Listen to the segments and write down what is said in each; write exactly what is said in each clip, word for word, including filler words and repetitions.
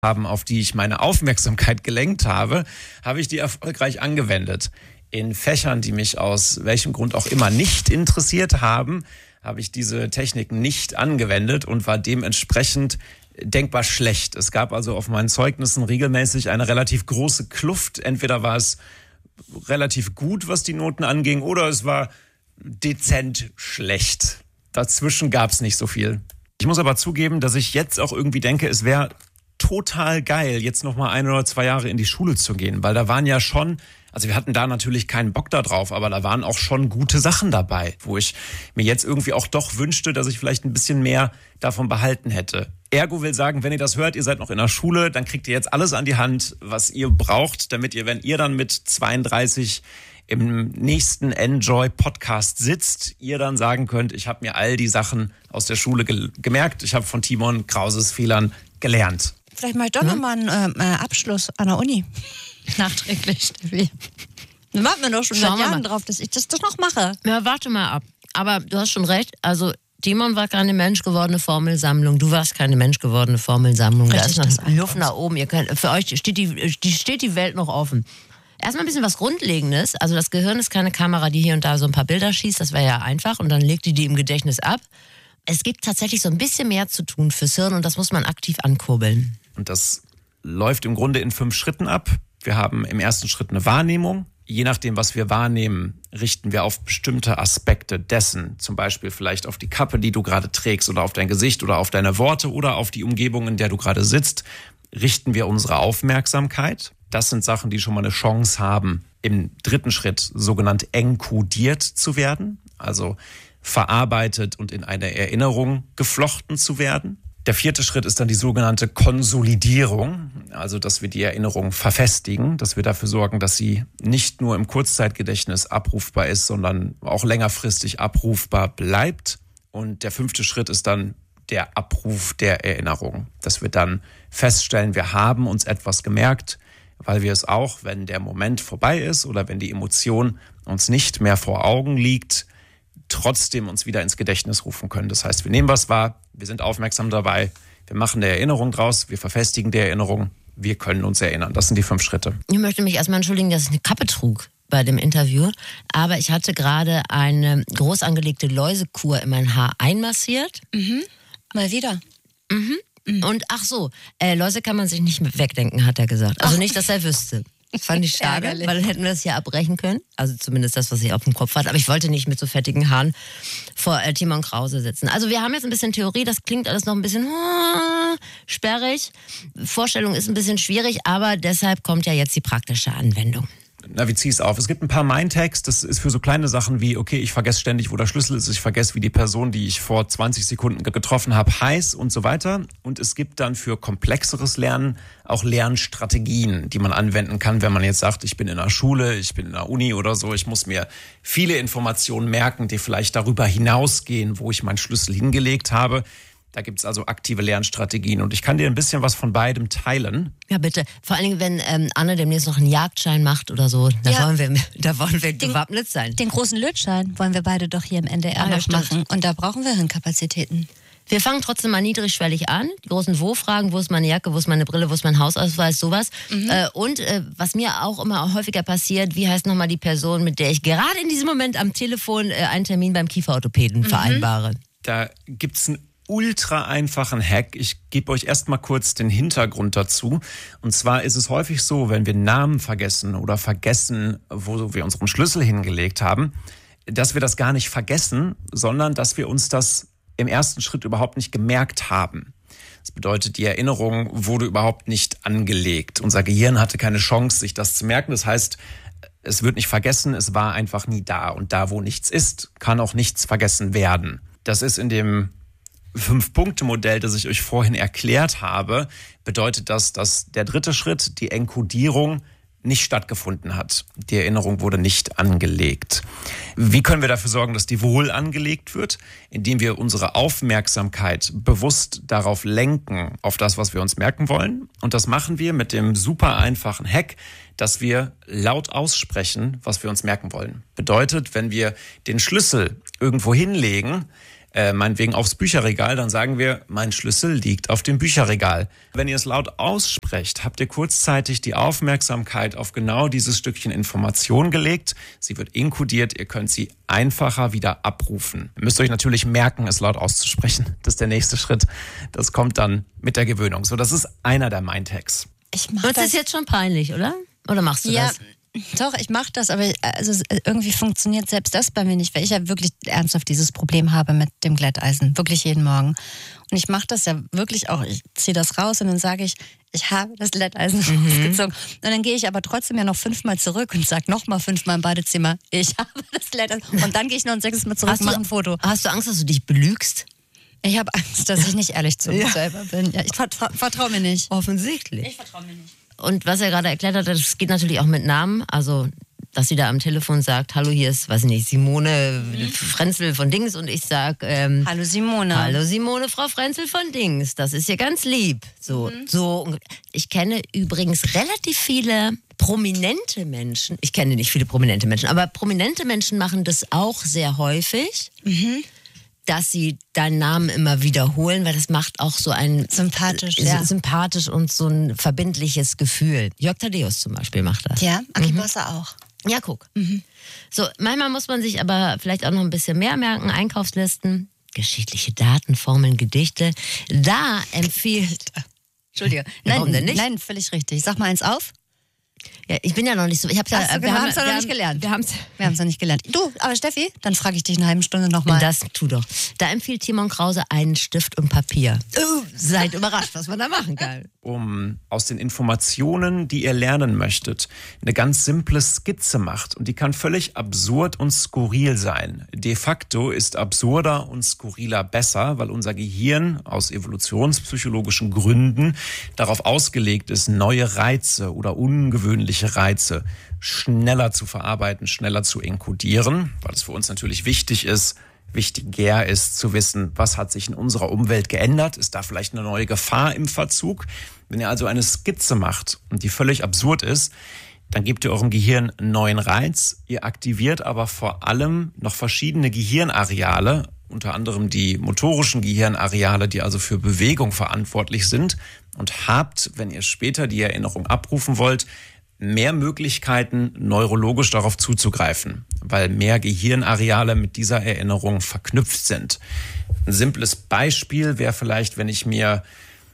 haben, auf die ich meine Aufmerksamkeit gelenkt habe, habe ich die erfolgreich angewendet. In Fächern, die mich aus welchem Grund auch immer nicht interessiert haben, habe ich diese Techniken nicht angewendet und war dementsprechend denkbar schlecht. Es gab also auf meinen Zeugnissen regelmäßig eine relativ große Kluft. Entweder war es relativ gut, was die Noten anging, oder es war dezent schlecht. Dazwischen gab es nicht so viel. Ich muss aber zugeben, dass ich jetzt auch irgendwie denke, es wäre total geil, jetzt noch mal ein oder zwei Jahre in die Schule zu gehen, weil da waren ja schon, also wir hatten da natürlich keinen Bock da drauf, aber da waren auch schon gute Sachen dabei, wo ich mir jetzt irgendwie auch doch wünschte, dass ich vielleicht ein bisschen mehr davon behalten hätte. Ergo will sagen, wenn ihr das hört, ihr seid noch in der Schule, dann kriegt ihr jetzt alles an die Hand, was ihr braucht, damit ihr, wenn ihr dann mit zweiunddreißig im nächsten Enjoy-Podcast sitzt, ihr dann sagen könnt, ich habe mir all die Sachen aus der Schule ge- gemerkt, ich habe von Timon Krauses Fehlern gelernt. Vielleicht mache ich doch hm? nochmal einen äh, Abschluss an der Uni. Nachträglich, Steffi. Dann warten wir doch schon seit Jahren drauf, dass ich das doch noch mache. Ja, warte mal ab. Aber du hast schon recht, also Timon war keine menschgewordene Formelsammlung, du warst keine menschgewordene Formelsammlung. Richtig, da ist noch Luft nach oben. Ihr könnt, für euch steht die, die, steht die Welt noch offen. Erstmal ein bisschen was Grundlegendes. Also das Gehirn ist keine Kamera, die hier und da so ein paar Bilder schießt. Das wäre ja einfach. Und dann legt die die im Gedächtnis ab. Es gibt tatsächlich so ein bisschen mehr zu tun fürs Hirn und das muss man aktiv ankurbeln. Und das läuft im Grunde in fünf Schritten ab. Wir haben im ersten Schritt eine Wahrnehmung. Je nachdem, was wir wahrnehmen, richten wir auf bestimmte Aspekte dessen. Zum Beispiel vielleicht auf die Kappe, die du gerade trägst, oder auf dein Gesicht oder auf deine Worte oder auf die Umgebung, in der du gerade sitzt, richten wir unsere Aufmerksamkeit. Das sind Sachen, die schon mal eine Chance haben, im dritten Schritt sogenannt enkodiert zu werden, also verarbeitet und in eine Erinnerung geflochten zu werden. Der vierte Schritt ist dann die sogenannte Konsolidierung, also dass wir die Erinnerung verfestigen, dass wir dafür sorgen, dass sie nicht nur im Kurzzeitgedächtnis abrufbar ist, sondern auch längerfristig abrufbar bleibt. Und der fünfte Schritt ist dann der Abruf der Erinnerung, dass wir dann feststellen, wir haben uns etwas gemerkt, weil wir es auch, wenn der Moment vorbei ist oder wenn die Emotion uns nicht mehr vor Augen liegt, trotzdem uns wieder ins Gedächtnis rufen können. Das heißt, wir nehmen was wahr, wir sind aufmerksam dabei, wir machen eine Erinnerung draus, wir verfestigen die Erinnerung, wir können uns erinnern. Das sind die fünf Schritte. Ich möchte mich erstmal entschuldigen, dass ich eine Kappe trug bei dem Interview, aber ich hatte gerade eine groß angelegte Läusekur in mein Haar einmassiert. Mhm. Mal wieder. Mhm. Mhm. Und ach so, äh, Läuse kann man sich nicht mit wegdenken, hat er gesagt. Also ach. Nicht, dass er wüsste. Fand ich schade, weil dann hätten wir das hier abbrechen können. Also zumindest das, was ich auf dem Kopf hatte. Aber ich wollte nicht mit so fettigen Haaren vor äh, Timon Krause sitzen. Also wir haben jetzt ein bisschen Theorie, das klingt alles noch ein bisschen uh, sperrig. Vorstellung ist ein bisschen schwierig, aber deshalb kommt ja jetzt die praktische Anwendung. Na, wie zieh es auf? Es gibt ein paar Mindtags, das ist für so kleine Sachen wie, okay, ich vergesse ständig, wo der Schlüssel ist, ich vergesse, wie die Person, die ich vor zwanzig Sekunden getroffen habe, heißt und so weiter. Und es gibt dann für komplexeres Lernen auch Lernstrategien, die man anwenden kann, wenn man jetzt sagt, ich bin in der Schule, ich bin in der Uni oder so, ich muss mir viele Informationen merken, die vielleicht darüber hinausgehen, wo ich meinen Schlüssel hingelegt habe. Da gibt's also aktive Lernstrategien und ich kann dir ein bisschen was von beidem teilen. Ja, bitte. Vor allen Dingen, wenn ähm, Anne demnächst noch einen Jagdschein macht oder so, da ja. wollen wir, da wollen wir den, gewappnet sein. Den großen Lötschein wollen wir beide doch hier im N D R ah, ja, noch machen und da brauchen wir Hirnkapazitäten. Wir fangen trotzdem mal niedrigschwellig an. Die großen Wo-Fragen, wo ist meine Jacke, wo ist meine Brille, wo ist mein Hausausweis, sowas. Mhm. Äh, und äh, was mir auch immer häufiger passiert, wie heißt nochmal die Person, mit der ich gerade in diesem Moment am Telefon äh, einen Termin beim Kieferorthopäden mhm. vereinbare. Da gibt's ein ultra einfachen Hack. Ich gebe euch erstmal kurz den Hintergrund dazu. Und zwar ist es häufig so, wenn wir Namen vergessen oder vergessen, wo wir unseren Schlüssel hingelegt haben, dass wir das gar nicht vergessen, sondern dass wir uns das im ersten Schritt überhaupt nicht gemerkt haben. Das bedeutet, die Erinnerung wurde überhaupt nicht angelegt. Unser Gehirn hatte keine Chance, sich das zu merken. Das heißt, es wird nicht vergessen, es war einfach nie da. Und da, wo nichts ist, kann auch nichts vergessen werden. Das ist in dem Fünf-Punkte-Modell, das ich euch vorhin erklärt habe, bedeutet das, dass der dritte Schritt, die Enkodierung, nicht stattgefunden hat. Die Erinnerung wurde nicht angelegt. Wie können wir dafür sorgen, dass die wohl angelegt wird? Indem wir unsere Aufmerksamkeit bewusst darauf lenken, auf das, was wir uns merken wollen. Und das machen wir mit dem super einfachen Hack, dass wir laut aussprechen, was wir uns merken wollen. Bedeutet, wenn wir den Schlüssel irgendwo hinlegen, äh, meinetwegen aufs Bücherregal, dann sagen wir, mein Schlüssel liegt auf dem Bücherregal. Wenn ihr es laut aussprecht, habt ihr kurzzeitig die Aufmerksamkeit auf genau dieses Stückchen Information gelegt. Sie wird inkodiert, ihr könnt sie einfacher wieder abrufen. Ihr müsst euch natürlich merken, es laut auszusprechen. Das ist der nächste Schritt. Das kommt dann mit der Gewöhnung. So, das ist einer der Mindhacks. Ich mach das, das ist jetzt schon peinlich, oder? Oder machst du ja. das? Doch, ich mache das, aber also irgendwie funktioniert selbst das bei mir nicht, weil ich ja wirklich ernsthaft dieses Problem habe mit dem Glätteisen, wirklich jeden Morgen. Und ich mache das ja wirklich auch, ich ziehe das raus und dann sage ich, ich habe das Glätteisen mhm. rausgezogen. Und dann gehe ich aber trotzdem ja noch fünfmal zurück und sage nochmal fünfmal im Badezimmer, ich habe das Glätteisen. Und dann gehe ich noch ein sechstes Mal zurück und mache ein Foto. Hast du Angst, dass du dich belügst? Ich habe Angst, dass ich nicht ehrlich zu mir ja. selber bin. Ja, ich vertra- vertraue mir nicht. Offensichtlich. Ich vertraue mir nicht. Und was er gerade erklärt hat, das geht natürlich auch mit Namen. Also, dass sie da am Telefon sagt, hallo, hier ist, weiß ich nicht, Simone mhm. Frenzel von Dings. Und ich sag, ähm, hallo Simone. Hallo Simone, Frau Frenzel von Dings. Das ist ja ganz lieb. So, mhm. so. Ich kenne übrigens relativ viele prominente Menschen. Ich kenne nicht viele prominente Menschen, aber prominente Menschen machen das auch sehr häufig. Mhm. Dass sie deinen Namen immer wiederholen, weil das macht auch so ein sympathisch, äh, ja. sympathisch und so ein verbindliches Gefühl. Jörg Thaddeus zum Beispiel macht das. Ja, Aki mhm. Bosse auch. Ja, guck. Mhm. So, manchmal muss man sich aber vielleicht auch noch ein bisschen mehr merken. Einkaufslisten, geschichtliche Daten, Formeln, Gedichte. Da empfiehlt... Entschuldige. Warum nein, denn nicht? Nein, völlig richtig. Sag mal eins auf. Ja, ich bin ja noch nicht so. Ich hab's ja, Ach, wir, wir haben es ja noch nicht gelernt. Wir haben es wir noch nicht gelernt. Du, aber Steffi, dann frage ich dich in einer halben Stunde nochmal. Das tu doch. Da empfiehlt Timon Krause einen Stift und Papier. Uh, seid überrascht, was man da machen kann. Um aus den Informationen, die ihr lernen möchtet, eine ganz simple Skizze macht. Und die kann völlig absurd und skurril sein. De facto ist absurder und skurriler besser, weil unser Gehirn aus evolutionspsychologischen Gründen darauf ausgelegt ist, neue Reize oder ungewöhnliche Reize schneller zu verarbeiten, schneller zu enkodieren, weil es für uns natürlich wichtig ist, wichtiger ist zu wissen, was hat sich in unserer Umwelt geändert, ist da vielleicht eine neue Gefahr im Verzug. Wenn ihr also eine Skizze macht und die völlig absurd ist, dann gebt ihr eurem Gehirn einen neuen Reiz, ihr aktiviert aber vor allem noch verschiedene Gehirnareale, unter anderem die motorischen Gehirnareale, die also für Bewegung verantwortlich sind, und habt, wenn ihr später die Erinnerung abrufen wollt, mehr Möglichkeiten, neurologisch darauf zuzugreifen, weil mehr Gehirnareale mit dieser Erinnerung verknüpft sind. Ein simples Beispiel wäre vielleicht, wenn ich mir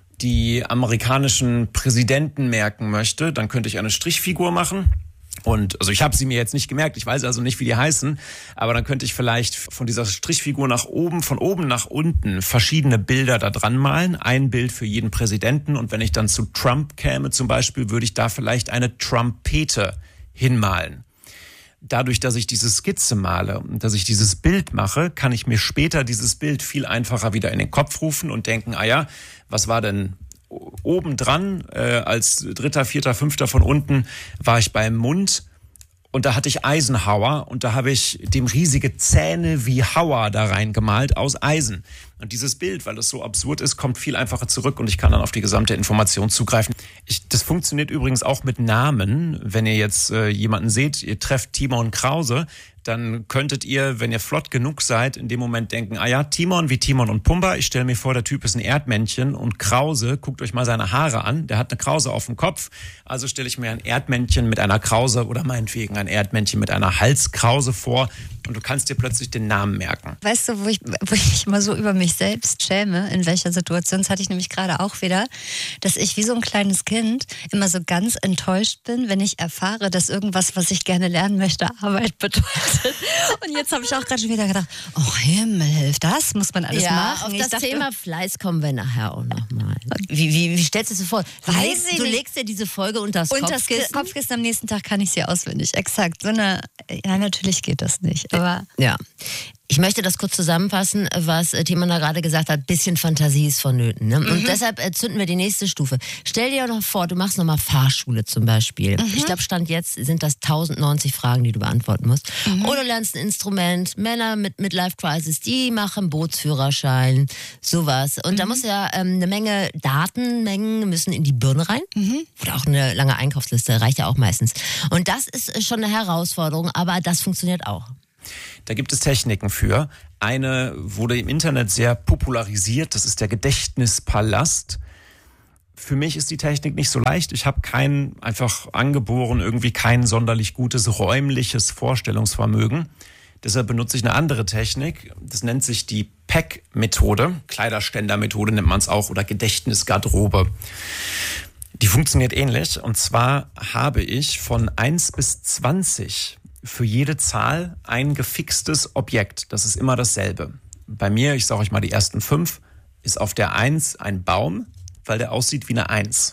die amerikanischen Präsidenten merken möchte, dann könnte ich eine Strichfigur machen. Und also ich habe sie mir jetzt nicht gemerkt, ich weiß also nicht, wie die heißen, aber dann könnte ich vielleicht von dieser Strichfigur nach oben, von oben nach unten verschiedene Bilder da dran malen, ein Bild für jeden Präsidenten, und wenn ich dann zu Trump käme zum Beispiel, würde ich da vielleicht eine Trumpete hinmalen. Dadurch, dass ich diese Skizze male und dass ich dieses Bild mache, kann ich mir später dieses Bild viel einfacher wieder in den Kopf rufen und denken, ah ja, was war denn obendran, äh, als dritter, vierter, fünfter von unten war ich beim Mund und da hatte ich Eisenhower und da habe ich dem riesige Zähne wie Hauer da reingemalt aus Eisen. Und dieses Bild, weil es so absurd ist, kommt viel einfacher zurück und ich kann dann auf die gesamte Information zugreifen. Ich, das funktioniert übrigens auch mit Namen. Wenn ihr jetzt äh, jemanden seht, ihr trefft Timon Krause, dann könntet ihr, wenn ihr flott genug seid, in dem Moment denken, ah ja, Timon wie Timon und Pumba, ich stelle mir vor, der Typ ist ein Erdmännchen, und Krause, guckt euch mal seine Haare an, der hat eine Krause auf dem Kopf, also stelle ich mir ein Erdmännchen mit einer Krause oder meinetwegen ein Erdmännchen mit einer Halskrause vor, und du kannst dir plötzlich den Namen merken. Weißt du, wo ich, wo ich mich immer so über mich selbst schäme, in welcher Situation, das hatte ich nämlich gerade auch wieder, dass ich wie so ein kleines Kind immer so ganz enttäuscht bin, wenn ich erfahre, dass irgendwas, was ich gerne lernen möchte, Arbeit bedeutet. Und jetzt habe ich auch gerade schon wieder gedacht, oh Himmel, hilft das? Muss man alles ja, machen? Auf ich das dachte, Thema Fleiß kommen wir nachher auch nochmal. Wie, wie, wie stellst du es dir vor? Du, Weiß legst, ich du nicht. legst dir diese Folge unter das und Kopfkissen? das Kopfkissen am nächsten Tag kann ich sie auswendig. Exakt. So eine, ja, natürlich geht das nicht. Aber ja. Ich möchte das kurz zusammenfassen, was Timon da gerade gesagt hat. Bisschen Fantasie ist vonnöten. Ne? Und mhm. deshalb zünden wir die nächste Stufe. Stell dir noch vor, du machst nochmal Fahrschule zum Beispiel. Mhm. Ich glaube, Stand jetzt sind das tausendneunzig Fragen, die du beantworten musst. Mhm. Oder du lernst ein Instrument. Männer mit Midlife Crisis, die machen Bootsführerschein, sowas. Und mhm. da muss ja ähm, eine Menge Datenmengen müssen in die Birne rein. Mhm. Oder auch eine lange Einkaufsliste, reicht ja auch meistens. Und das ist schon eine Herausforderung, aber das funktioniert auch. Da gibt es Techniken für. Eine wurde im Internet sehr popularisiert, das ist der Gedächtnispalast. Für mich ist die Technik nicht so leicht. Ich habe kein, einfach angeboren, irgendwie kein sonderlich gutes räumliches Vorstellungsvermögen. Deshalb benutze ich eine andere Technik. Das nennt sich die P E C-Methode. Kleiderständer-Methode nennt man es auch oder Gedächtnisgarderobe. Die funktioniert ähnlich. Und zwar habe ich von eins bis zwanzig für jede Zahl ein gefixtes Objekt. Das ist immer dasselbe. Bei mir, ich sage euch mal die ersten fünf, ist auf der eins ein Baum, weil der aussieht wie eine eins.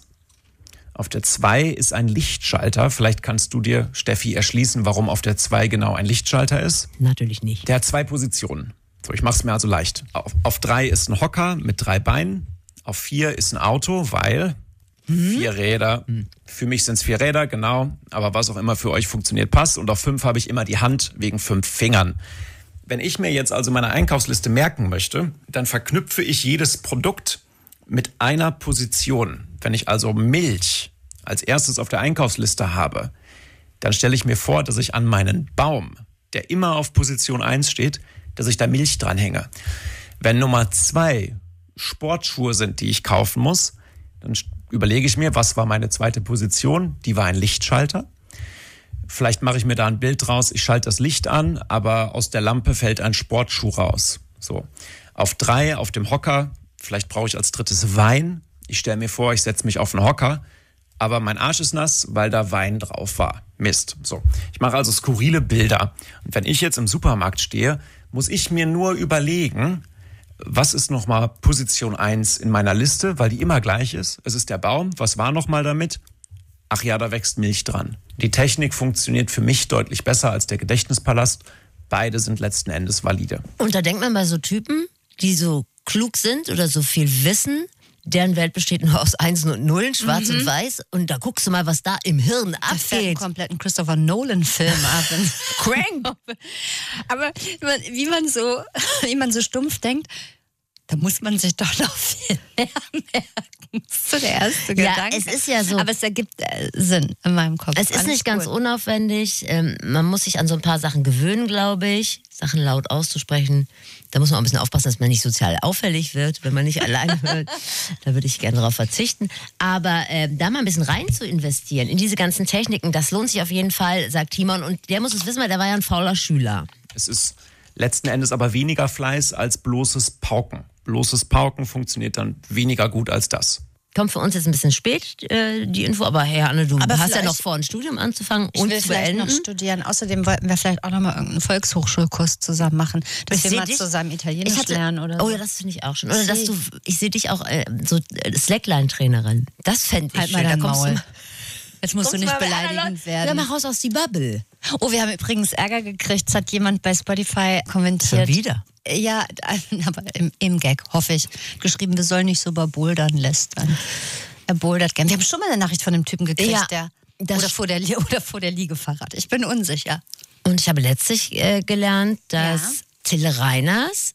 Auf der zwei ist ein Lichtschalter. Vielleicht kannst du dir, Steffi, erschließen, warum auf der zwei genau ein Lichtschalter ist. Natürlich nicht. Der hat zwei Positionen. So, ich mache es mir also leicht. Auf, auf drei ist ein Hocker mit drei Beinen. Auf vier ist ein Auto, weil hm? vier Räder. Hm. Für mich sind es vier Räder, genau. Aber was auch immer für euch funktioniert, passt. Und auf fünf habe ich immer die Hand wegen fünf Fingern. Wenn ich mir jetzt also meine Einkaufsliste merken möchte, dann verknüpfe ich jedes Produkt mit einer Position. Wenn ich also Milch als erstes auf der Einkaufsliste habe, dann stelle ich mir vor, dass ich an meinen Baum, der immer auf Position eins steht, dass ich da Milch dranhänge. Wenn Nummer zwei Sportschuhe sind, die ich kaufen muss, dann überlege ich mir, was war meine zweite Position? Die war ein Lichtschalter. Vielleicht mache ich mir da ein Bild draus, ich schalte das Licht an, aber aus der Lampe fällt ein Sportschuh raus. So. Auf drei, auf dem Hocker, vielleicht brauche ich als drittes Wein. Ich stelle mir vor, ich setze mich auf einen Hocker, aber mein Arsch ist nass, weil da Wein drauf war. Mist. So. Ich mache also skurrile Bilder. Und wenn ich jetzt im Supermarkt stehe, muss ich mir nur überlegen, was ist nochmal Position eins in meiner Liste, weil die immer gleich ist. Es ist der Baum. Was war nochmal damit? Ach ja, da wächst Milch dran. Die Technik funktioniert für mich deutlich besser als der Gedächtnispalast. Beide sind letzten Endes valide. Und da denkt man bei so Typen, die so klug sind oder so viel wissen, deren Welt besteht nur aus Einsen und Nullen, schwarz mhm. und weiß. Und da guckst du mal, was da im Hirn abgeht. Da fällt einen kompletten Christopher Nolan-Film ab. Crank. Aber wie man so, wie man so stumpf denkt, da muss man sich doch noch viel mehr merken. Das ist so der erste ja, Gedanke. Es ist ja so. Aber es ergibt äh, Sinn in meinem Kopf. Es ist Alles nicht cool. ganz unaufwendig. Ähm, man muss sich an so ein paar Sachen gewöhnen, glaube ich. Sachen laut auszusprechen. Da muss man auch ein bisschen aufpassen, dass man nicht sozial auffällig wird, wenn man nicht alleine hört. Da würde ich gerne darauf verzichten. Aber äh, da mal ein bisschen rein zu investieren in diese ganzen Techniken, das lohnt sich auf jeden Fall, sagt Timon. Und der muss es wissen, weil der war ja ein fauler Schüler. Es ist letzten Endes aber weniger Fleiß als bloßes Pauken. Bloßes Pauken funktioniert dann weniger gut als das. Kommt für uns jetzt ein bisschen spät, äh, die Info, aber Herr Anne, du aber hast ja noch vor, ein Studium anzufangen und ich will zu vielleicht beenden. noch studieren. Außerdem wollten wir vielleicht auch noch mal irgendeinen Volkshochschulkurs zusammen machen, dass ich wir mal dich, zusammen Italienisch hatte, lernen oder so. Oh ja, das finde ich auch schon. Oder dass du, ich sehe dich auch äh, so Slackline-Trainerin. Das fände ich halt schön. Mal da kommst Maul. du, Jetzt musst du nicht beleidigend werden. Ja, mach raus aus die Bubble. Oh, wir haben übrigens Ärger gekriegt. Es hat jemand bei Spotify kommentiert. Schon wieder? Ja, aber im, im Gag, hoffe ich. Geschrieben, wir sollen nicht so über Bouldern lästern. Er bouldert gern. Wir haben schon mal eine Nachricht von einem Typen gekriegt, ja, der oder vor der oder vor der Liegefahrrad. Ich bin unsicher. Und ich habe letztlich äh, gelernt, dass ja. Till Reiners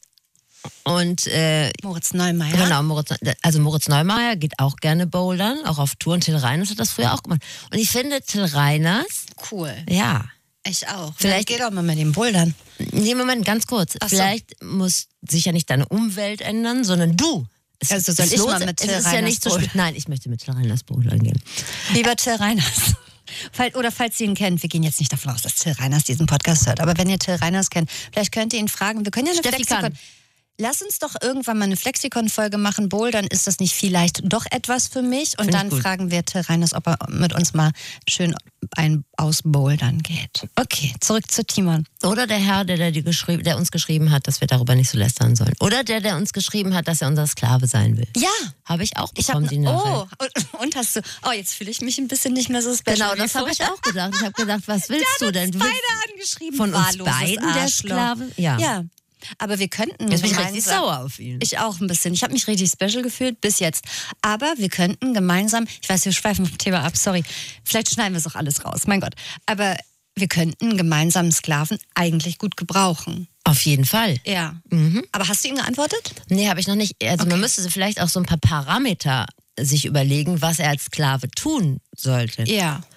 und äh, Moritz Neumeier. Genau, Moritz, also Moritz Neumeier geht auch gerne bouldern, auch auf Tour. Und Till Reiners hat das früher auch gemacht. Und ich finde Till Reiners cool. Ja. Ich auch. Vielleicht geht auch mal mit dem Bouldern. Nee, Moment, ganz kurz. Ach Vielleicht so. muss sich ja nicht deine Umwelt ändern, sondern du. Es, also soll es ich los, mal mit Till Reiners ja nicht so spät. Nein, ich möchte mit Till Reiners bouldern gehen. Lieber Till Reiners. Oder falls ihr ihn kennt, wir gehen jetzt nicht davon aus, dass Till Reiners diesen Podcast hört, aber wenn ihr Till Reiners kennt, vielleicht könnt ihr ihn fragen, wir können ja eine Steffi Flexikon... kann. Lass uns doch irgendwann mal eine Flexikon-Folge machen. Bouldern, ist das nicht vielleicht doch etwas für mich? Und Find dann fragen wir Till Reiners, ob er mit uns mal schön ein Ausbouldern geht. Okay, zurück zu Timon. Oder der Herr, der, der, die geschrieben, der uns geschrieben hat, dass wir darüber nicht so lästern sollen. Oder der, der uns geschrieben hat, dass er unser Sklave sein will. Ja. Habe ich auch bekommen, ich hab, die Nachricht. Oh, und, und hast du, oh, jetzt fühle ich mich ein bisschen nicht mehr so special. Genau, das habe ich auch gedacht. Ich habe gedacht, was willst der du denn? Du beide angeschrieben. Von uns beiden der Sklave? Ja. Ja. Aber wir könnten... Jetzt bin ich richtig sauer auf ihn. Ich auch ein bisschen. Ich habe mich richtig special gefühlt bis jetzt. Aber wir könnten gemeinsam... Ich weiß, wir schweifen vom Thema ab, sorry. Vielleicht schneiden wir es auch alles raus, mein Gott. Aber wir könnten gemeinsam Sklaven eigentlich gut gebrauchen. Auf jeden Fall. Ja. Mhm. Aber hast du ihm geantwortet? Nee, habe ich noch nicht. Also okay. Man müsste vielleicht auch so ein paar Parameter sich überlegen, was er als Sklave tun sollte. Ja.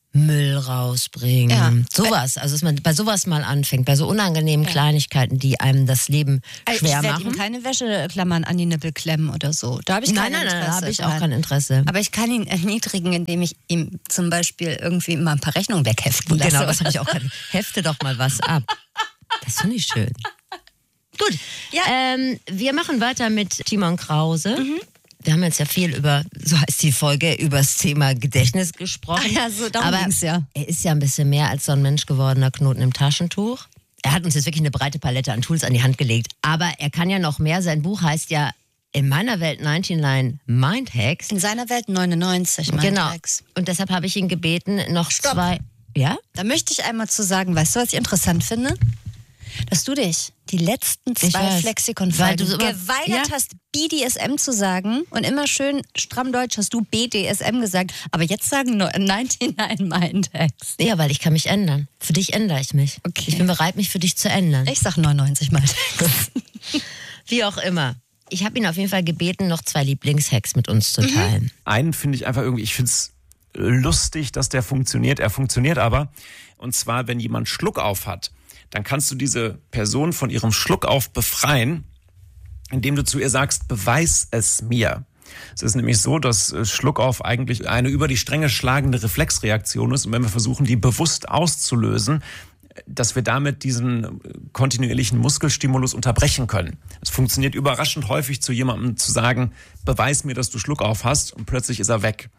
Müll rausbringen. Ja. Sowas. Also, dass man bei sowas mal anfängt, bei so unangenehmen ja. Kleinigkeiten, die einem das Leben schwer ich machen. Ich werde ihm keine Wäscheklammern an die Nippel klemmen oder so. Da habe ich kein nein, nein, Interesse. Nein, da habe ich auch kein Interesse. Aber ich kann ihn erniedrigen, indem ich ihm zum Beispiel irgendwie mal ein paar Rechnungen wegheften lasse. Genau, das habe ich auch keine. Hefte doch mal was ab. Das finde ich schön. Gut, ja. ähm, wir machen weiter mit Timon Krause. Mhm. Wir haben jetzt ja viel über, so heißt die Folge, über das Thema Gedächtnis gesprochen. Ach ja, so darum ging's ja. Er ist ja ein bisschen mehr als so ein Mensch gewordener Knoten im Taschentuch. Er hat uns jetzt wirklich eine breite Palette an Tools an die Hand gelegt. Aber er kann ja noch mehr. Sein Buch heißt ja In meiner Welt neunundneunzig Mind Hacks. In seiner Welt neunundneunzig Mind genau. Hacks. Und deshalb habe ich ihn gebeten, noch Stopp. zwei... Ja? Da möchte ich einmal zu sagen, weißt du, was ich interessant finde? Dass du dich die letzten zwei Flexikon-Folgen geweigert ja? hast, B D S M zu sagen und immer schön stramm Deutsch hast du B D S M gesagt, aber jetzt sagen nur neunundneunzig Mind Hacks. Ja, weil ich kann mich ändern. Für dich ändere ich mich. Okay. Ich bin bereit, mich für dich zu ändern. Ich sag neunundneunzig Mind Hacks. Wie auch immer. Ich habe ihn auf jeden Fall gebeten, noch zwei Lieblingshacks mit uns zu teilen. Mhm. Einen finde ich einfach irgendwie, ich finde es lustig, dass der funktioniert. Er funktioniert aber, und zwar, wenn jemand Schluckauf hat, dann kannst du diese Person von ihrem Schluckauf befreien, indem du zu ihr sagst, beweis es mir. Es ist nämlich so, dass Schluckauf eigentlich eine über die Stränge schlagende Reflexreaktion ist. Und wenn wir versuchen, die bewusst auszulösen, dass wir damit diesen kontinuierlichen Muskelstimulus unterbrechen können. Es funktioniert überraschend häufig, zu jemandem zu sagen, beweis mir, dass du Schluckauf hast, und plötzlich ist er weg.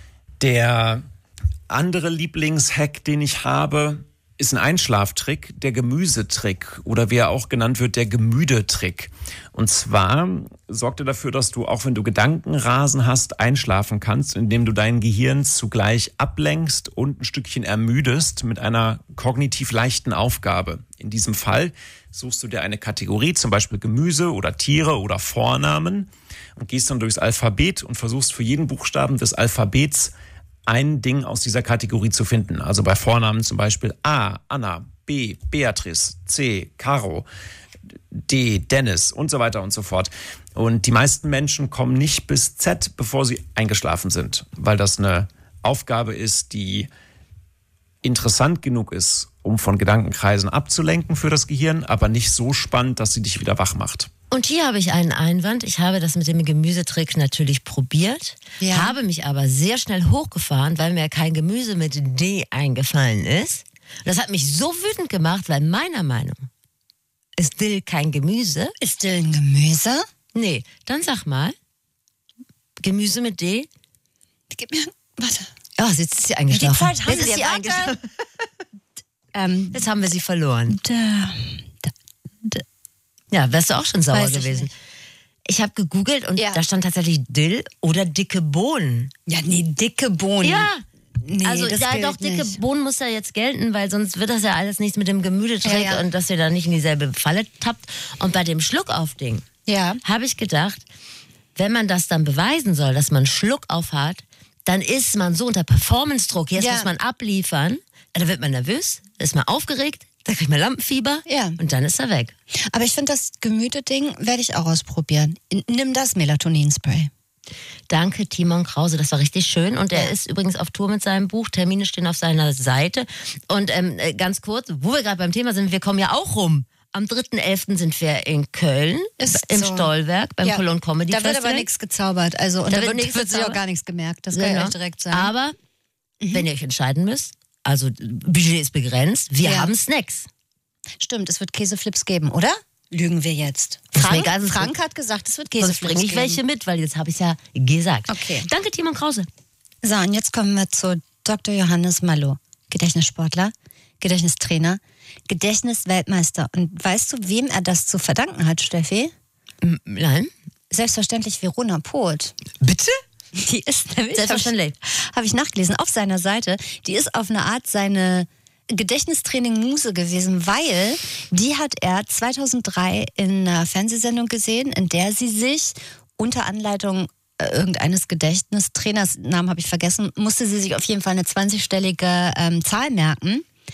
Der andere Lieblingshack, den ich habe, ist ein Einschlaftrick, der Gemüsetrick oder wie er auch genannt wird, der Gemüdetrick. Und zwar sorgt er dafür, dass du, auch wenn du Gedankenrasen hast, einschlafen kannst, indem du dein Gehirn zugleich ablenkst und ein Stückchen ermüdest mit einer kognitiv leichten Aufgabe. In diesem Fall suchst du dir eine Kategorie, zum Beispiel Gemüse oder Tiere oder Vornamen, und gehst dann durchs Alphabet und versuchst für jeden Buchstaben des Alphabets ein Ding aus dieser Kategorie zu finden. Also bei Vornamen zum Beispiel A, Anna, B, Beatrice, C, Caro, D, Dennis und so weiter und so fort. Und die meisten Menschen kommen nicht bis Z, bevor sie eingeschlafen sind, weil das eine Aufgabe ist, die interessant genug ist, um von Gedankenkreisen abzulenken für das Gehirn, aber nicht so spannend, dass sie dich wieder wach macht. Und hier habe ich einen Einwand. Ich habe das mit dem Gemüsetrick natürlich probiert, ja. habe mich aber sehr schnell hochgefahren, weil mir kein Gemüse mit D eingefallen ist. Und das hat mich so wütend gemacht, weil meiner Meinung ist Dill kein Gemüse. Ist Dill ein Gemüse? Nee, dann sag mal, Gemüse mit D. Gib mir, warte. Oh, jetzt ist sie eingeschlafen. Die Zeit haben jetzt ist sie eingeschlafen. ähm, jetzt haben wir sie verloren. Da, da, da. Ja, wärst du auch schon sauer Weiß gewesen. Ich, ich habe gegoogelt und ja. da stand tatsächlich Dill oder dicke Bohnen. Ja, nee, dicke Bohnen. Ja, nee, also das ja, gilt doch, dicke nicht. Bohnen muss ja jetzt gelten, weil sonst wird das ja alles nichts mit dem Gemüsetrick ja, ja. und dass ihr da nicht in dieselbe Falle tappt. Und bei dem Schluckauf-Ding ja. habe ich gedacht, wenn man das dann beweisen soll, dass man Schluckauf hat, dann ist man so unter Performance-Druck. Jetzt ja. muss man abliefern. Da wird man nervös, ist man aufgeregt, da kriegt man Lampenfieber ja. und dann ist er weg. Aber ich finde, das Gemüte-Ding werde ich auch ausprobieren. Nimm das Melatonin-Spray. Danke, Timon Krause, das war richtig schön. Und er ja. ist übrigens auf Tour mit seinem Buch. Termine stehen auf seiner Seite. Und ähm, ganz kurz, wo wir gerade beim Thema sind, wir kommen ja auch rum. Am dritten elften sind wir in Köln, ist im so. Stollwerk, beim ja. Cologne Comedy da Festival. Da wird aber nichts gezaubert. Also, und da, da wird, wird, wird sich auch gar nichts gemerkt. Das kann genau. ich euch direkt sagen. Aber mhm. wenn ihr euch entscheiden müsst, also Budget ist begrenzt, wir ja. haben Snacks. Stimmt, es wird Käseflips geben, oder? Lügen wir jetzt. Frank, Frank hat gesagt, es wird Käseflips geben. Sonst bringe ich welche mit, weil jetzt habe ich es ja gesagt. Okay. Danke, Timon Krause. So, und jetzt kommen wir zu Doktor Johannes Mallow. Gedächtnissportler, Gedächtnistrainer, Gedächtnisweltmeister. Und weißt du, wem er das zu verdanken hat, Steffi? Nein. Selbstverständlich Verona Poth. Bitte? Die ist nämlich, selbstverständlich. Habe ich, hab ich nachgelesen, auf seiner Seite. Die ist auf eine Art seine Gedächtnistraining-Muse gewesen, weil die hat er zweitausenddrei in einer Fernsehsendung gesehen, in der sie sich unter Anleitung äh, irgendeines Gedächtnistrainers, Namen habe ich vergessen, musste sie sich auf jeden Fall eine zwanzigstellige ähm, Zahl merken,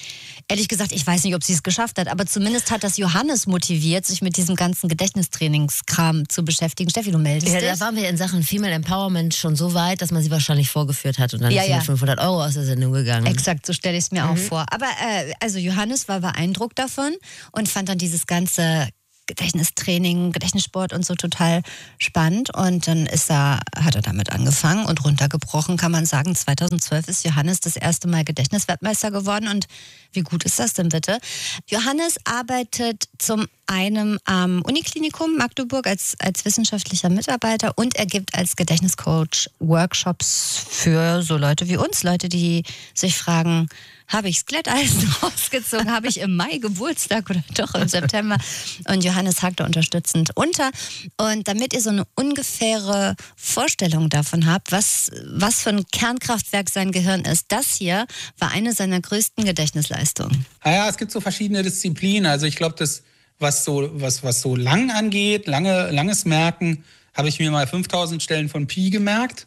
Ehrlich gesagt, ich weiß nicht, ob sie es geschafft hat, aber zumindest hat das Johannes motiviert, sich mit diesem ganzen Gedächtnistrainingskram zu beschäftigen. Steffi, du meldest ja, dich? Da waren wir in Sachen Female Empowerment schon so weit, dass man sie wahrscheinlich vorgeführt hat und dann ja, ist sie ja. mit fünfhundert Euro aus der Sendung gegangen. Exakt, so stelle ich es mir mhm. auch vor. Aber äh, also Johannes war beeindruckt davon und fand dann dieses ganze Gedächtnistraining, Gedächtnissport und so total spannend. Und dann ist er, hat er damit angefangen und runtergebrochen, kann man sagen. zweitausendzwölf ist Johannes das erste Mal Gedächtnisweltmeister geworden. Und wie gut ist das denn bitte? Johannes arbeitet zum einen am Uniklinikum Magdeburg als, als wissenschaftlicher Mitarbeiter und er gibt als Gedächtniscoach Workshops für so Leute wie uns, Leute, die sich fragen, habe ich das Glätteisen rausgezogen? Habe ich im Mai Geburtstag oder doch im September? Und Johannes hakt da unterstützend unter. Und damit ihr so eine ungefähre Vorstellung davon habt, was, was für ein Kernkraftwerk sein Gehirn ist, das hier war eine seiner größten Gedächtnisleistungen. Naja, es gibt so verschiedene Disziplinen. Also ich glaube, das, was so, was, was so lang angeht, lange, langes Merken, habe ich mir mal fünftausend Stellen von Pi gemerkt.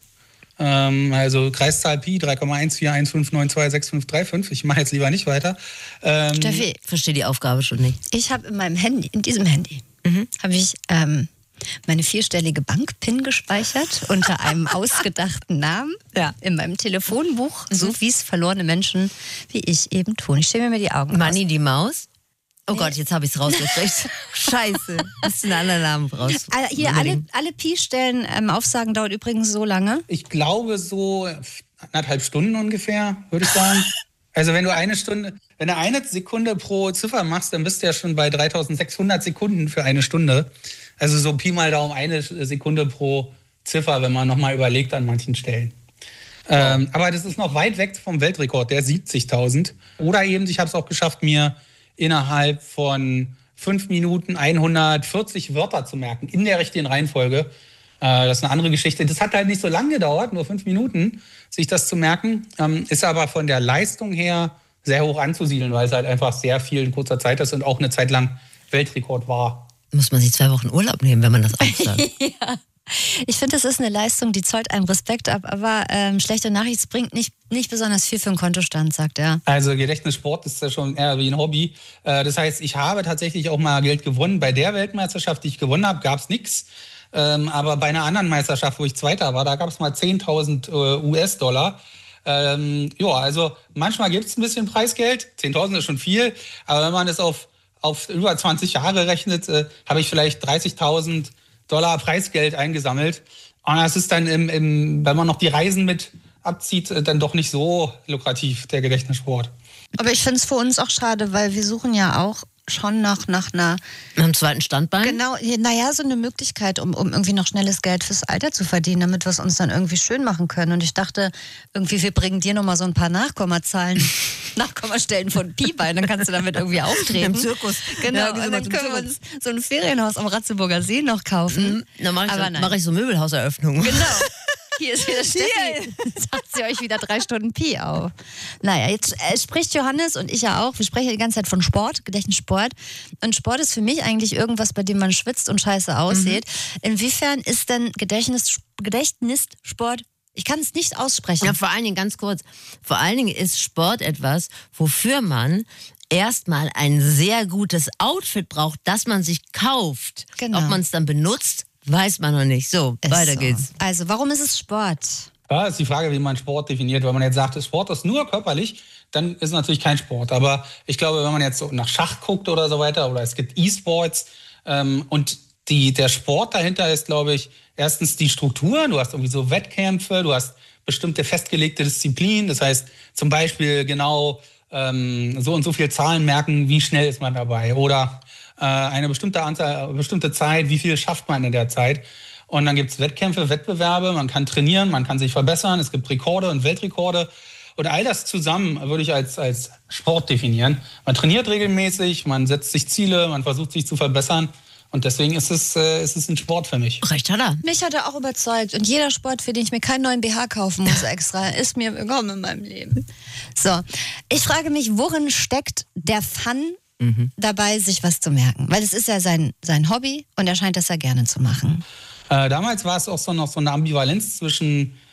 Also Kreiszahl Pi drei Komma eins vier eins fünf neun zwei sechs fünf drei fünf. Ich mache jetzt lieber nicht weiter. Ähm, Steffi, ich verstehe die Aufgabe schon nicht. Ich habe in meinem Handy, in diesem Handy, mhm. habe ich ähm, meine vierstellige Bank-Pin gespeichert unter einem ausgedachten Namen ja. in meinem Telefonbuch, mhm. so wie es verlorene Menschen wie ich eben tun. Ich stelle mir die Augen Manni aus. die Maus? Oh nee. Gott, jetzt habe ich es rausgekriegt. Scheiße. Hast du einen anderen Namen raus? Hier, alle, alle Pi-Stellen ähm, aufsagen dauert übrigens so lange. Ich glaube so anderthalb Stunden ungefähr, würde ich sagen. Also wenn du eine Stunde, wenn du eine Sekunde pro Ziffer machst, dann bist du ja schon bei dreitausendsechshundert Sekunden für eine Stunde. Also so Pi mal Daumen eine Sekunde pro Ziffer, wenn man nochmal überlegt an manchen Stellen. Oh. Ähm, aber das ist noch weit weg vom Weltrekord, der siebzigtausend. Oder eben, ich habe es auch geschafft, mir innerhalb von fünf Minuten hundertvierzig Wörter zu merken, in der richtigen Reihenfolge. Äh, das ist eine andere Geschichte. Das hat halt nicht so lange gedauert, nur fünf Minuten, sich das zu merken. Ähm, ist aber von der Leistung her sehr hoch anzusiedeln, weil es halt einfach sehr viel in kurzer Zeit ist und auch eine Zeit lang Weltrekord war. Muss man sich zwei Wochen Urlaub nehmen, wenn man das aufsagt. Ja. Ich finde, das ist eine Leistung, die zollt einem Respekt ab, aber ähm, schlechte Nachricht, es bringt nicht, nicht besonders viel für einen Kontostand, sagt er. Also Gedächtnissport ist ja schon eher wie ein Hobby. Äh, das heißt, ich habe tatsächlich auch mal Geld gewonnen. Bei der Weltmeisterschaft, die ich gewonnen habe, gab es nichts. Ähm, aber bei einer anderen Meisterschaft, wo ich Zweiter war, da gab es mal zehntausend äh, U S-Dollar. Ähm, ja, also manchmal gibt es ein bisschen Preisgeld. zehntausend ist schon viel. Aber wenn man das auf, auf über zwanzig Jahre rechnet, äh, habe ich vielleicht dreißigtausend Dollar Preisgeld eingesammelt. Und das ist dann, im, im, wenn man noch die Reisen mit abzieht, dann doch nicht so lukrativ, der Gedächtnissport. Aber ich finde es für uns auch schade, weil wir suchen ja auch schon nach, nach einer... Einem zweiten Standbein? Genau, naja, so eine Möglichkeit, um, um irgendwie noch schnelles Geld fürs Alter zu verdienen, damit wir es uns dann irgendwie schön machen können. Und ich dachte, irgendwie, wir bringen dir nochmal so ein paar Nachkommazahlen, Nachkommastellen von Pi bei, dann kannst du damit irgendwie auftreten. Im Zirkus. Genau, Ja, und dann können wir uns so ein Ferienhaus am Ratzeburger See noch kaufen. Mhm. Dann mache ich, mach ich so Möbelhauseröffnungen. Genau. Hier ist wieder Steffi. Sagt sie euch wieder drei Stunden Pi auf. Naja, jetzt äh, spricht Johannes und ich ja auch. Wir sprechen die ganze Zeit von Sport, Gedächtnissport. Und Sport ist für mich eigentlich irgendwas, bei dem man schwitzt und scheiße aussieht. Mhm. Inwiefern ist denn Gedächtnis, Gedächtnissport? Ich kann es nicht aussprechen. Ja, vor allen Dingen, ganz kurz, vor allen Dingen ist Sport etwas, wofür man erstmal ein sehr gutes Outfit braucht, das man sich kauft. Genau. Ob man es dann benutzt, weiß man noch nicht. So, ist weiter so. geht's. Also, warum ist es Sport? Ja, ist die Frage, wie man Sport definiert. Wenn man jetzt sagt, Sport ist nur körperlich, dann ist es natürlich kein Sport. Aber ich glaube, wenn man jetzt so nach Schach guckt oder so weiter, oder es gibt E-Sports ähm, und die, der Sport dahinter ist, glaube ich, erstens die Struktur. Du hast irgendwie so Wettkämpfe, du hast bestimmte festgelegte Disziplinen. Das heißt zum Beispiel genau ähm, so und so viel Zahlen merken, wie schnell ist man dabei. Oder äh, eine bestimmte Anzahl, bestimmte Zeit, wie viel schafft man in der Zeit. Und dann gibt es Wettkämpfe, Wettbewerbe, man kann trainieren, man kann sich verbessern, es gibt Rekorde und Weltrekorde. Und all das zusammen würde ich als, als Sport definieren. Man trainiert regelmäßig, man setzt sich Ziele, man versucht sich zu verbessern. Und deswegen ist es, äh, ist es ein Sport für mich. Recht hat er. Mich hat er auch überzeugt. Und jeder Sport, für den ich mir keinen neuen B H kaufen muss extra, ist mir willkommen in meinem Leben. So, ich frage mich, worin steckt der Fun mhm. dabei, sich was zu merken? Weil es ist ja sein, sein Hobby und er scheint das ja gerne zu machen. Äh, damals war es auch so noch so eine Ambivalenz zwischen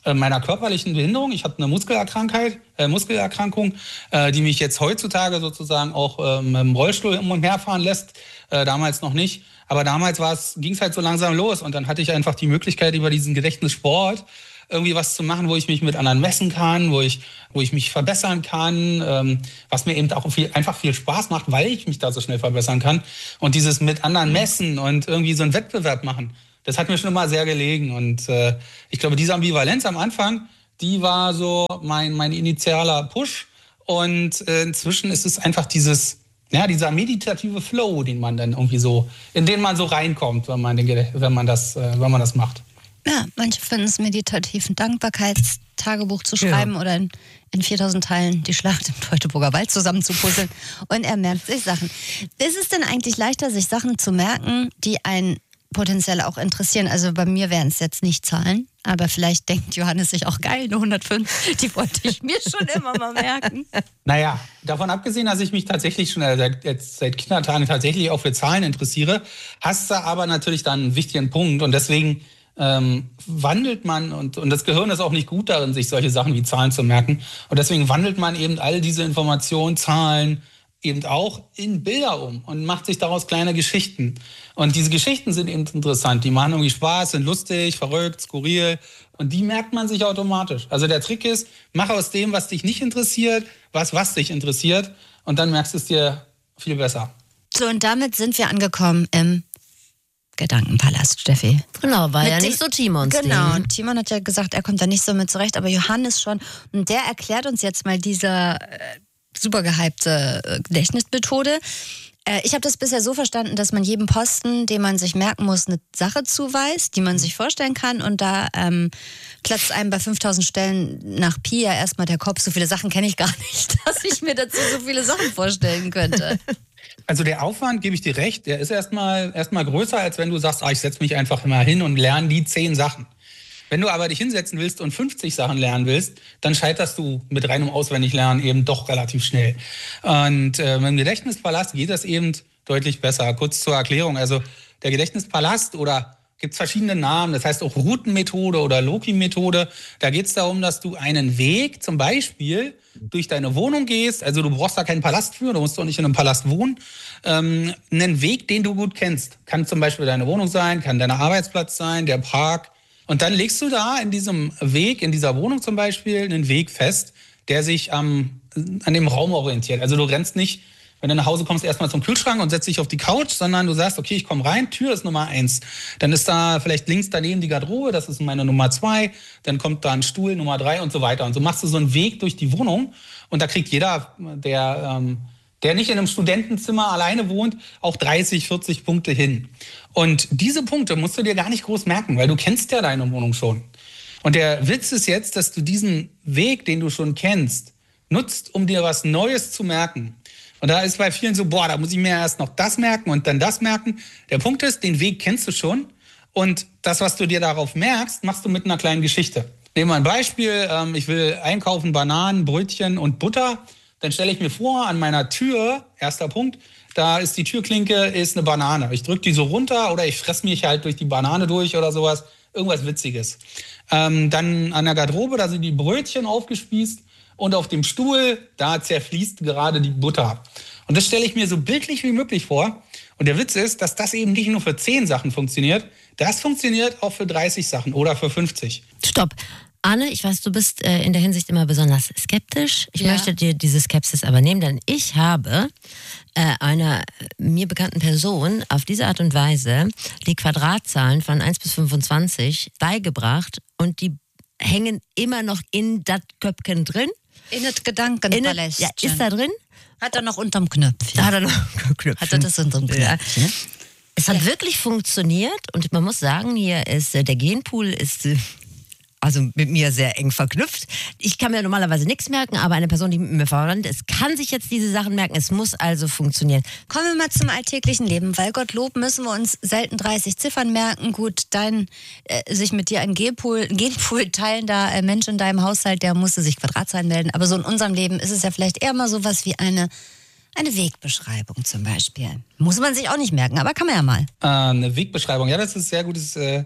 äh, meiner körperlichen Behinderung. Ich habe eine Muskelerkrankheit, äh, Muskelerkrankung, äh, die mich jetzt heutzutage sozusagen auch ähm, im Rollstuhl um und her fahren lässt. Äh, damals noch nicht. Aber damals ging es halt so langsam los. Und dann hatte ich einfach die Möglichkeit, über diesen Gedächtnissport irgendwie was zu machen, wo ich mich mit anderen messen kann, wo ich, wo ich mich verbessern kann, ähm, was mir eben auch viel, einfach viel Spaß macht, weil ich mich da so schnell verbessern kann. Und dieses mit anderen messen und irgendwie so einen Wettbewerb machen, das hat mir schon immer sehr gelegen. Und äh, ich glaube, diese Ambivalenz am Anfang, die war so mein, mein initialer Push. Und äh, inzwischen ist es einfach dieses, ja, dieser meditative Flow, den man dann irgendwie so, in den man so reinkommt, wenn man, den, wenn man, das, äh, wenn man das macht. Ja, manche finden es meditativ, ein Dankbarkeitstagebuch zu schreiben ja. oder in, in viertausend Teilen die Schlacht im Teutoburger Wald zusammenzupuzzeln und er merkt sich Sachen. Ist es denn eigentlich leichter, sich Sachen zu merken, die einen potenziell auch interessieren? Also bei mir wären es jetzt nicht Zahlen, aber vielleicht denkt Johannes sich auch, geil, eine hundertfünf, die wollte ich mir schon immer mal merken. Naja, davon abgesehen, dass ich mich tatsächlich schon seit, jetzt seit Kindertagen tatsächlich auch für Zahlen interessiere, hast du aber natürlich dann einen wichtigen Punkt und deswegen Ähm, wandelt man, und, und das Gehirn ist auch nicht gut darin, sich solche Sachen wie Zahlen zu merken. Und deswegen wandelt man eben all diese Informationen, Zahlen, eben auch in Bilder um und macht sich daraus kleine Geschichten. Und diese Geschichten sind eben interessant. Die machen irgendwie Spaß, sind lustig, verrückt, skurril. Und die merkt man sich automatisch. Also der Trick ist, mach aus dem, was dich nicht interessiert, was, was dich interessiert. Und dann merkst du es dir viel besser. So, und damit sind wir angekommen im Gedankenpalast, Steffi. Genau, war mit ja dem, nicht so Timons Genau, Ding. Timon hat ja gesagt, er kommt da nicht so mit zurecht, aber Johannes schon. Und der erklärt uns jetzt mal diese äh, super gehypte äh, Gedächtnismethode. Äh, ich habe das bisher so verstanden, dass man jedem Posten, den man sich merken muss, eine Sache zuweist, die man sich vorstellen kann. Und da ähm, platzt einem bei fünftausend Stellen nach Pi ja erstmal der Kopf. So viele Sachen kenne ich gar nicht, dass ich mir dazu so viele Sachen vorstellen könnte. Also der Aufwand, gebe ich dir recht, der ist erstmal erstmal größer, als wenn du sagst, ah, ich setze mich einfach mal hin und lerne die zehn Sachen. Wenn du aber dich hinsetzen willst und fünfzig Sachen lernen willst, dann scheiterst du mit reinem Auswendiglernen eben doch relativ schnell. Und äh, mit dem Gedächtnispalast geht das eben deutlich besser. Kurz zur Erklärung, also der Gedächtnispalast oder gibt es verschiedene Namen, das heißt auch Routenmethode oder Loki-Methode. Da geht es darum, dass du einen Weg zum Beispiel durch deine Wohnung gehst, also du brauchst da keinen Palast für, du musst doch nicht in einem Palast wohnen, ähm, einen Weg, den du gut kennst. Kann zum Beispiel deine Wohnung sein, kann dein Arbeitsplatz sein, der Park. Und dann legst du da in diesem Weg, in dieser Wohnung zum Beispiel, einen Weg fest, der sich am, an dem Raum orientiert. Also du rennst nicht, wenn du nach Hause kommst, erstmal zum Kühlschrank und setzt dich auf die Couch, sondern du sagst, okay, ich komme rein, Tür ist Nummer eins. Dann ist da vielleicht links daneben die Garderobe, das ist meine Nummer zwei. Dann kommt da ein Stuhl, Nummer drei und so weiter. Und so machst du so einen Weg durch die Wohnung und da kriegt jeder, der, ähm, der nicht in einem Studentenzimmer alleine wohnt, auch dreißig, vierzig Punkte hin. Und diese Punkte musst du dir gar nicht groß merken, weil du kennst ja deine Wohnung schon. Und der Witz ist jetzt, dass du diesen Weg, den du schon kennst, nutzt, um dir was Neues zu merken. Und da ist bei vielen so, boah, da muss ich mir erst noch das merken und dann das merken. Der Punkt ist, den Weg kennst du schon. Und das, was du dir darauf merkst, machst du mit einer kleinen Geschichte. Nehmen wir ein Beispiel. Ich will einkaufen Bananen, Brötchen und Butter. Dann stelle ich mir vor, an meiner Tür, erster Punkt, da ist die Türklinke, ist eine Banane. Ich drücke die so runter oder ich fresse mich halt durch die Banane durch oder sowas. Irgendwas Witziges. Ähm, dann an der Garderobe, da sind die Brötchen aufgespießt. Und auf dem Stuhl, da zerfließt gerade die Butter. Und das stelle ich mir so bildlich wie möglich vor. Und der Witz ist, dass das eben nicht nur für zehn Sachen funktioniert, das funktioniert auch für dreißig Sachen oder für fünfzig. Stopp. Anne, ich weiß, du bist äh, in der Hinsicht immer besonders skeptisch. Ich ja. möchte dir diese Skepsis aber nehmen, denn ich habe äh, einer mir bekannten Person auf diese Art und Weise die Quadratzahlen von eins bis fünfundzwanzig beigebracht und die hängen immer noch in das Köpfchen drin. In das Gedankenpalast. Ja, ist da drin? Hat er noch unterm Knöpfchen. Da hat er noch Knöpfchen. Hat er das unterm Knöpfchen. Ja. Es hat ja. wirklich funktioniert und man muss sagen, hier ist der Genpool ist also mit mir sehr eng verknüpft. Ich kann mir normalerweise nichts merken, aber eine Person, die mit mir verwandt ist, kann sich jetzt diese Sachen merken. Es muss also funktionieren. Kommen wir mal zum alltäglichen Leben, weil Gottlob müssen wir uns selten dreißig Ziffern merken. Gut, dein äh, sich mit dir ein Genpool, Genpool teilender äh, Mensch in deinem Haushalt, der musste sich Quadratzahlen melden. Aber so in unserem Leben ist es ja vielleicht eher mal sowas wie eine, eine Wegbeschreibung zum Beispiel. Muss man sich auch nicht merken, aber kann man ja mal. Äh, eine Wegbeschreibung, ja, das ist ein sehr gutes, äh,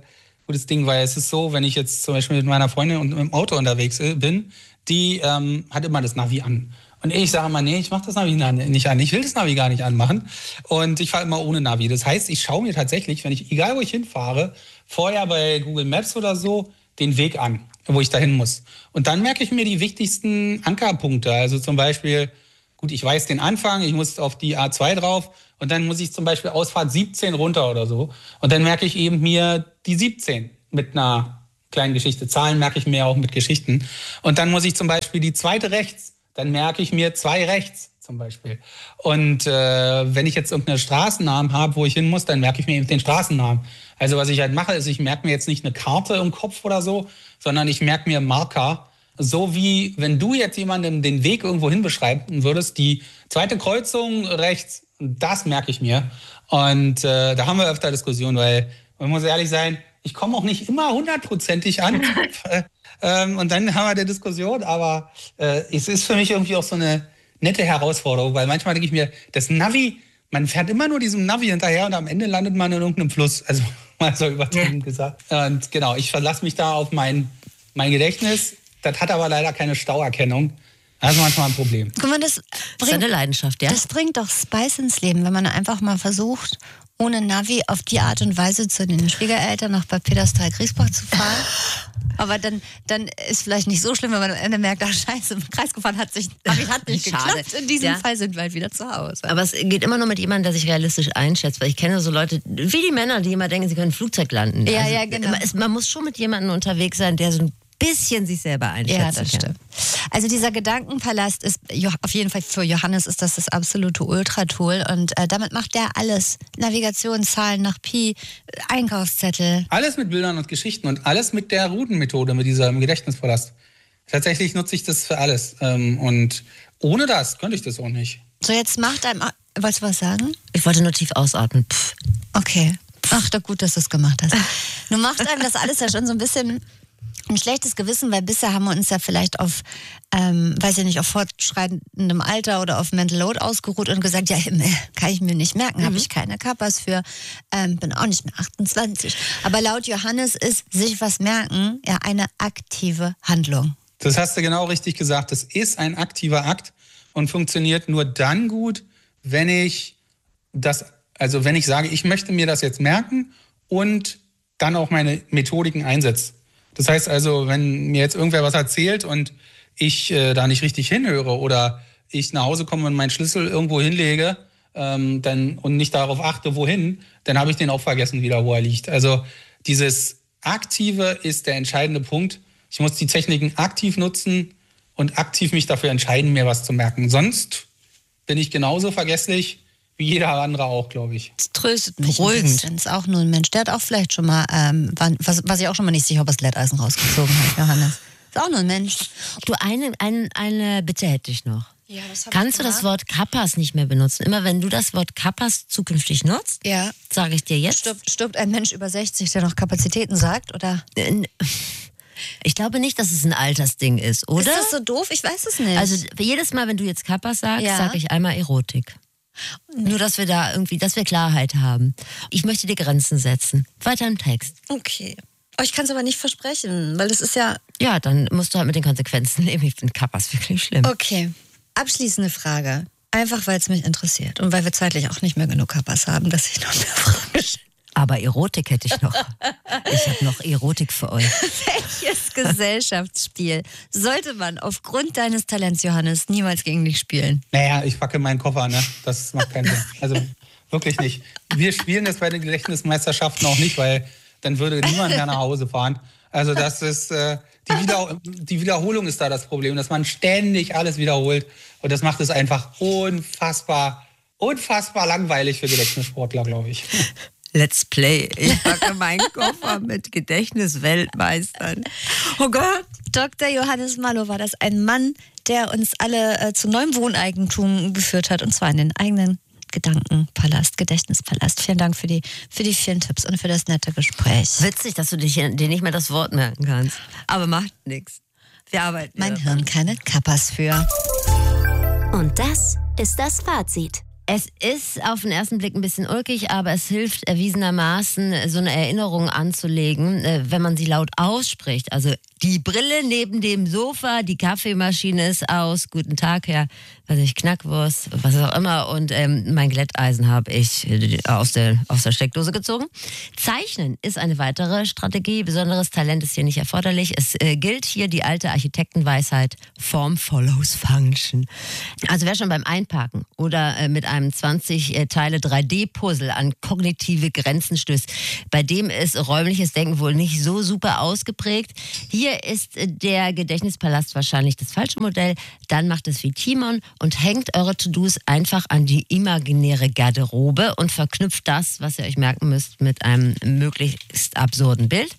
gutes Ding, weil es ist so, wenn ich jetzt zum Beispiel mit meiner Freundin und im Auto unterwegs bin, die ähm, hat immer das Navi an. Und ich sage immer, nee, ich mache das Navi nicht an. Ich will das Navi gar nicht anmachen. Und ich fahre immer ohne Navi. Das heißt, ich schaue mir tatsächlich, wenn ich, egal wo ich hinfahre, vorher bei Google Maps oder so, den Weg an, wo ich dahin muss. Und dann merke ich mir die wichtigsten Ankerpunkte. Also zum Beispiel, gut, ich weiß den Anfang, ich muss auf die A zwei drauf und dann muss ich zum Beispiel Ausfahrt siebzehn runter oder so. Und dann merke ich eben mir die siebzehn mit einer kleinen Geschichte. Zahlen merke ich mir auch mit Geschichten. Und dann muss ich zum Beispiel die zweite rechts. Dann merke ich mir zwei rechts zum Beispiel. Und äh, wenn ich jetzt irgendeinen Straßennamen habe, wo ich hin muss, dann merke ich mir eben den Straßennamen. Also was ich halt mache, ist, ich merke mir jetzt nicht eine Karte im Kopf oder so, sondern ich merke mir Marker. So wie wenn du jetzt jemandem den Weg irgendwo hin beschreiben würdest, die zweite Kreuzung rechts, das merke ich mir. Und äh, da haben wir öfter Diskussionen, weil man muss ehrlich sein, ich komme auch nicht immer hundertprozentig an. ähm, und dann haben wir eine Diskussion, aber äh, es ist für mich irgendwie auch so eine nette Herausforderung, weil manchmal denke ich mir, das Navi, man fährt immer nur diesem Navi hinterher und am Ende landet man in irgendeinem Fluss. Also mal so übertrieben gesagt. Und genau, ich verlasse mich da auf mein, mein Gedächtnis. Das hat aber leider keine Stauerkennung. Das ist manchmal ein Problem. Guck mal, das bringt, das ist eine Leidenschaft, ja? Das bringt doch Spice ins Leben, wenn man einfach mal versucht, ohne Navi auf die Art und Weise zu den Schwiegereltern nach Bad Peterstal-Griesbach zu fahren. Aber dann, dann ist vielleicht nicht so schlimm, wenn man am Ende merkt, ach scheiße, im Kreis gefahren hat sich, Navi hat nicht geklappt. In diesem ja. Fall sind wir halt wieder zu Hause. Aber es geht immer nur mit jemandem, der sich realistisch einschätzt. Weil ich kenne so Leute, wie die Männer, die immer denken, sie können ein Flugzeug landen. Ja, also, ja, genau. Man, man muss schon mit jemandem unterwegs sein, der so ein bisschen sich selber einschätzen Ja, das kann. stimmt. Also dieser Gedankenpalast ist auf jeden Fall für Johannes ist das das absolute Ultratool und äh, damit macht er alles. Navigation, Zahlen nach Pi, Einkaufszettel. Alles mit Bildern und Geschichten und alles mit der Routenmethode, mit dieser Gedächtnispalast. Tatsächlich nutze ich das für alles ähm, und ohne das könnte ich das auch nicht. So, jetzt macht einem... Wolltest du was sagen? Ich wollte nur tief ausatmen. Pff. Okay. Ach, doch gut, dass du es gemacht hast. Nun macht einem das alles ja schon so ein bisschen... ein schlechtes Gewissen, weil bisher haben wir uns ja vielleicht auf, ähm, weiß ich nicht, auf fortschreitendem Alter oder auf Mental Load ausgeruht und gesagt, ja, kann ich mir nicht merken, mhm. habe ich keine Kappas für, ähm, bin auch nicht mehr achtundzwanzig. Aber laut Johannes ist sich was merken ja eine aktive Handlung. Das hast du genau richtig gesagt. Das ist ein aktiver Akt und funktioniert nur dann gut, wenn ich das, also wenn ich sage, ich möchte mir das jetzt merken und dann auch meine Methodiken einsetze. Das heißt also, wenn mir jetzt irgendwer was erzählt und ich äh, da nicht richtig hinhöre oder ich nach Hause komme und meinen Schlüssel irgendwo hinlege ähm, dann, und nicht darauf achte, wohin, dann habe ich den auch vergessen wieder, wo er liegt. Also dieses Aktive ist der entscheidende Punkt. Ich muss die Techniken aktiv nutzen und aktiv mich dafür entscheiden, mir was zu merken. Sonst bin ich genauso vergesslich wie jeder andere auch, glaube ich. Das tröstet mich. Beruhigend. Das ist auch nur ein Mensch. Der hat auch vielleicht schon mal, ähm, was, was ich auch schon mal nicht sicher, ob er das Glätteisen rausgezogen hat, Johannes. Ist auch nur ein Mensch. Du, eine, eine, eine Bitte hätte ich noch. Ja, das Kannst du das Wort Kappas nicht mehr benutzen? Immer wenn du das Wort Kappas zukünftig nutzt, ja. sage ich dir jetzt. Stirbt, stirbt ein Mensch über sechzig, der noch Kapazitäten sagt, oder? Ich glaube nicht, dass es ein Altersding ist, oder? Ist das so doof? Ich weiß es nicht. Also jedes Mal, wenn du jetzt Kappas sagst, ja. sage ich einmal Erotik. Nur, dass wir da irgendwie, dass wir Klarheit haben. Ich möchte dir Grenzen setzen. Weiter im Text. Okay. Oh, ich kann es aber nicht versprechen, weil das ist ja... Ja, dann musst du halt mit den Konsequenzen leben. Ich finde Kappas wirklich schlimm. Okay. Abschließende Frage. Einfach, weil es mich interessiert und weil wir zeitlich auch nicht mehr genug Kappas haben, dass ich noch eine Frage stelle. Aber Erotik hätte ich noch. Ich habe noch Erotik für euch. Welches Gesellschaftsspiel sollte man aufgrund deines Talents, Johannes, niemals gegen dich spielen? Naja, ich packe meinen Koffer, ne? Das macht keinen Sinn. Also wirklich nicht. Wir spielen das bei den Gedächtnismeisterschaften auch nicht, weil dann würde niemand mehr nach Hause fahren. Also das ist, äh, die, Wieder- die Wiederholung ist da das Problem, dass man ständig alles wiederholt. Und das macht es einfach unfassbar, unfassbar langweilig für Gedächtnissportler, glaube ich. Let's play. Ich packe meinen Koffer mit Gedächtnisweltmeistern. Oh Gott. Doktor Johannes Mallow war das, ein Mann, der uns alle äh, zu neuem Wohneigentum geführt hat, und zwar in den eigenen Gedankenpalast, Gedächtnispalast. Vielen Dank für die, für die vielen Tipps und für das nette Gespräch. Witzig, dass du dich, dir nicht mehr das Wort merken kannst. Aber macht nichts. Wir arbeiten. Mein Hirn keine Kappas für. Und das ist das Fazit. Es ist auf den ersten Blick ein bisschen ulkig, aber es hilft erwiesenermaßen, so eine Erinnerung anzulegen, wenn man sie laut ausspricht. Also die Brille neben dem Sofa, die Kaffeemaschine ist aus, guten Tag, Herr, weiß ich, Knackwurst, was auch immer. Und ähm, mein Glätteisen habe ich aus der, aus der Steckdose gezogen. Zeichnen ist eine weitere Strategie. Besonderes Talent ist hier nicht erforderlich. Es äh, gilt hier die alte Architektenweisheit, Form follows Function. Also wer schon beim Einparken oder äh, mit einem zwanzig Teile drei D-Puzzle an kognitive Grenzen stößt, bei dem ist räumliches Denken wohl nicht so super ausgeprägt. Hier ist der Gedächtnispalast wahrscheinlich das falsche Modell. Dann macht es wie Timon und hängt eure To-Dos einfach an die imaginäre Garderobe und verknüpft das, was ihr euch merken müsst, mit einem möglichst absurden Bild.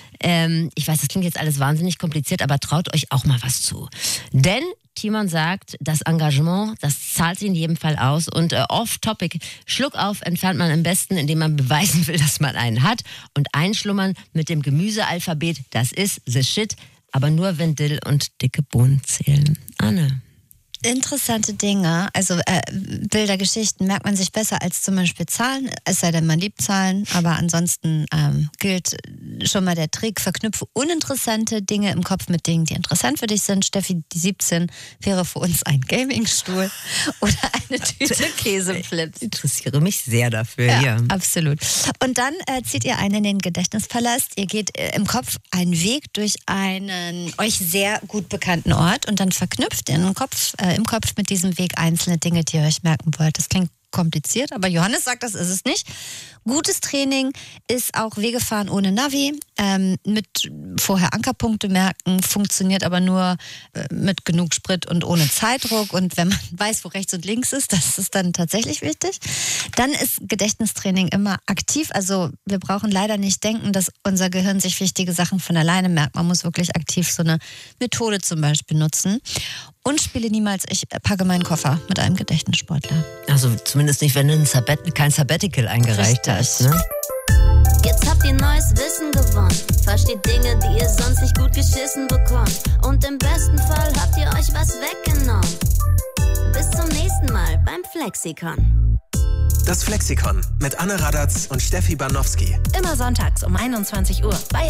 Ähm, ich weiß, das klingt jetzt alles wahnsinnig kompliziert, aber traut euch auch mal was zu. Denn Timon sagt, das Engagement, das zahlt sich in jedem Fall aus. Und äh, off-topic, Schluck auf entfernt man am besten, indem man beweisen will, dass man einen hat. Und einschlummern mit dem Gemüsealphabet, das ist the shit. Aber nur wenn Dill und dicke Bohnen zählen. Anne. Interessante Dinge, also äh, Bilder, Geschichten merkt man sich besser als zum Beispiel Zahlen, es sei denn, man liebt Zahlen, aber ansonsten ähm, gilt schon mal der Trick, verknüpfe uninteressante Dinge im Kopf mit Dingen, die interessant für dich sind. Steffi, die siebzehn, wäre für uns ein Gamingstuhl oder eine Tüte Käseflips. Ich interessiere mich sehr dafür, ja. ja. Absolut. Und dann äh, zieht ihr ein in den Gedächtnispalast, ihr geht äh, im Kopf einen Weg durch einen euch sehr gut bekannten Ort und dann verknüpft ihr im Kopf äh, im Kopf mit diesem Weg einzelne Dinge, die ihr euch merken wollt. Das klingt kompliziert, aber Johannes sagt, das ist es nicht. Gutes Training ist auch Wegefahren ohne Navi, ähm, mit vorher Ankerpunkte merken, funktioniert aber nur äh, mit genug Sprit und ohne Zeitdruck. Und wenn man weiß, wo rechts und links ist, das ist dann tatsächlich wichtig. Dann ist Gedächtnistraining immer aktiv. Also wir brauchen leider nicht denken, dass unser Gehirn sich wichtige Sachen von alleine merkt. Man muss wirklich aktiv so eine Methode zum Beispiel nutzen. Und spiele niemals, ich packe meinen Koffer mit einem Gedächtnissportler. Also zumindest nicht, wenn du ein Sabbat- kein Sabbatical eingereicht hast. Ne? Jetzt habt ihr neues Wissen gewonnen. Versteht Dinge, die ihr sonst nicht gut geschissen bekommt. Und im besten Fall habt ihr euch was weggenommen. Bis zum nächsten Mal beim Flexikon. Das Flexikon mit Anne Radatz und Steffi Banowski. Immer sonntags um einundzwanzig Uhr bei